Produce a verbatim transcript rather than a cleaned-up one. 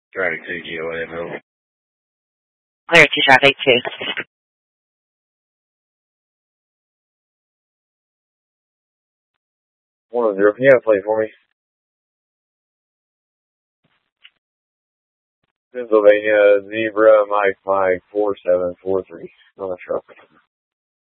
Traffic two, G O M L. Clear to traffic two. One zero. Can you have a plate for me? Pennsylvania Zebra Mike Mike four seven four three on the truck.